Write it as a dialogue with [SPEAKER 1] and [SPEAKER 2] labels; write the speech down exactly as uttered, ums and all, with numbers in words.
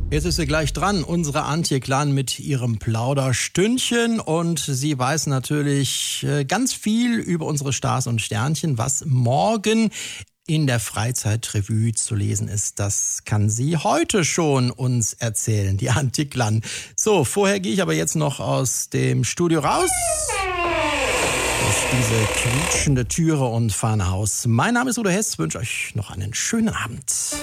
[SPEAKER 1] Jetzt ist sie gleich dran, unsere Antje Klan mit ihrem Plauderstündchen, und sie weiß natürlich ganz viel über unsere Stars und Sternchen, was morgen in der Freizeitrevue zu lesen ist. Das kann sie heute schon uns erzählen, die Antje Klan. So, vorher gehe ich aber jetzt noch aus dem Studio raus. Durch diese quietschende Türe und fahre nach Haus. Mein Name ist Udo Hess, wünsche euch noch einen schönen Abend.